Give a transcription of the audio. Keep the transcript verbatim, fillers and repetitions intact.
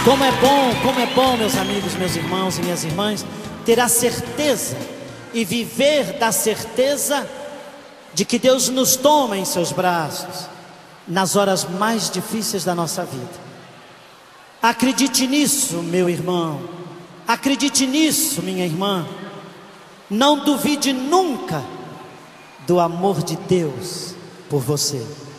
Como é bom, como é bom, meus amigos, meus irmãos e minhas irmãs, ter a certeza e viver da certeza de que Deus nos toma em seus braços nas horas mais difíceis da nossa vida. Acredite nisso, meu irmão, acredite nisso, minha irmã. Não duvide nunca do amor de Deus por você.